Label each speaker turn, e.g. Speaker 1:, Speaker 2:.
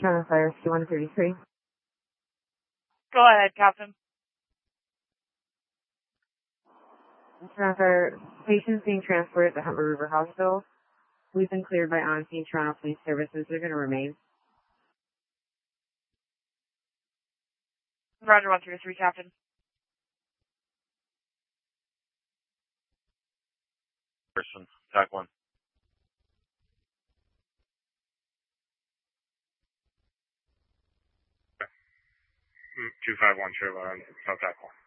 Speaker 1: Toronto Fire C-133.
Speaker 2: Go ahead, Captain.
Speaker 1: Toronto Fire, patients being transported to Humber River Hospital. We've been cleared by on-scene Toronto Police Services. They're going to remain.
Speaker 2: Roger 133, Captain.
Speaker 3: Person, attack 1.
Speaker 4: Okay. 251 Trevor on attack 1.